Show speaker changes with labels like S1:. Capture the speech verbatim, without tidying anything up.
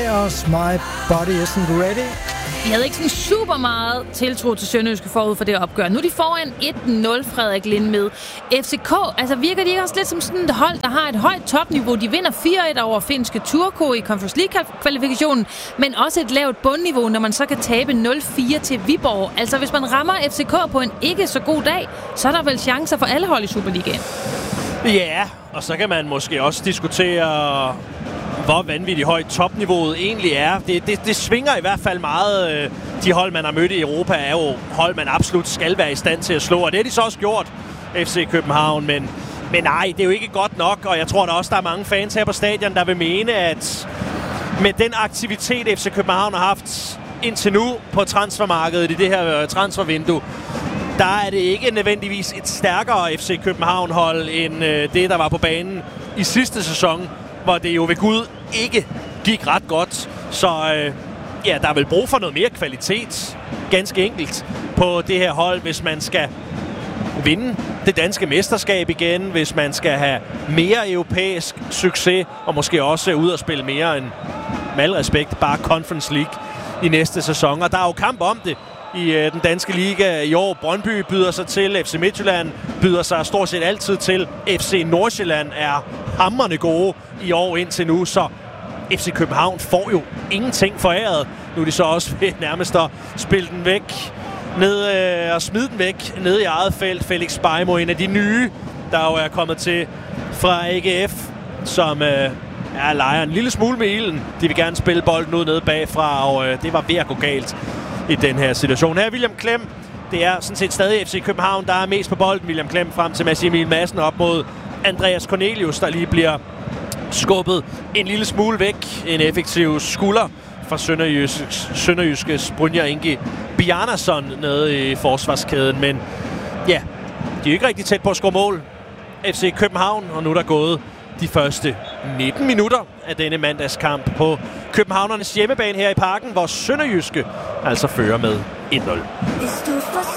S1: Chaos, My Body Isn't Ready.
S2: Jeg havde ikke sådan super meget tiltro til Sønderjyske forud for det opgør. Nu er de foran et nul, Frederik Lind med. F C K, altså virker de ikke også lidt som sådan et hold, der har et højt topniveau. De vinder fire et over finske Turku i Conference League-kvalifikationen, men også et lavt bundniveau, når man så kan tabe nul fire til Viborg. Altså hvis man rammer F C K på en ikke så god dag, så er der vel chancer for alle hold i Superligaen.
S3: Ja, og så kan man måske også diskutere, hvor vanvittigt højt topniveauet egentlig er. Det, det, det svinger i hvert fald meget. De hold, man har mødt i Europa, er jo hold, man absolut skal være i stand til at slå. Og det har de så også gjort, F C København. Men, men nej, det er jo ikke godt nok. Og jeg tror da også, der er mange fans her på stadion, der vil mene, at med den aktivitet, F C København har haft indtil nu på transfermarkedet i det her transfervindue, der er det ikke nødvendigvis et stærkere F C København-hold end øh, det, der var på banen i sidste sæson, hvor det jo ved Gud ikke gik ret godt. Så øh, ja, der er vel brug for noget mere kvalitet, ganske enkelt, på det her hold, hvis man skal vinde det danske mesterskab igen, hvis man skal have mere europæisk succes, og måske også ud og spille mere end, med al respekt, bare Conference League i næste sæson. Og der er jo kamp om det i øh, den danske liga i år. Brøndby byder sig til, F C Midtjylland byder sig stort set altid til. F C Nordsjælland er hamrende gode i år indtil nu, så F C København får jo ingenting foræret. Nu er de så også ved nærmest at spille den væk, ned øh, og smide den væk ned i eget felt. Felix Beimo, en af de nye, der jo er kommet til fra A G F, som øh, er leger en lille smule med ilden. De vil gerne spille bolden ud nede bagfra, og øh, det var ved at gå galt i den her situation. Her er William Klem. Det er sådan set stadig F C København, der er mest på bolden. William Klem frem til Mads Emil Madsen op mod Andreas Cornelius, der lige bliver skubbet en lille smule væk. En effektiv skulder fra Sønderjysk, Sønderjyskes Brynjar Ingi Bjarnason nede i forsvarskæden. Men ja, de er ikke rigtig tæt på at score mål. F C København, og nu er der gået de første nitten minutter af denne mandagskamp på københavnernes hjemmebane her i Parken, hvor Sønderjyske altså fører med et nul.